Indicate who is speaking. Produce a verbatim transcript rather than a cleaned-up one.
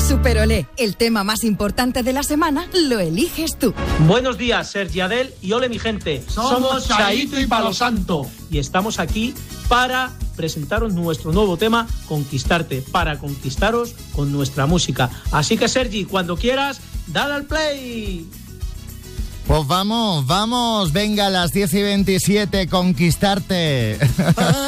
Speaker 1: Super Olé, el tema más importante de la semana, lo eliges tú.
Speaker 2: Buenos días, Sergi Adel y ole mi gente.
Speaker 3: Somos Chaito y Palo Santo.
Speaker 2: Y estamos aquí para presentaros nuestro nuevo tema, Conquistarte, para conquistaros con nuestra música. Así que, Sergi, cuando quieras, dale al play.
Speaker 4: Pues vamos, vamos, venga, a las diez y veintisiete, Conquistarte.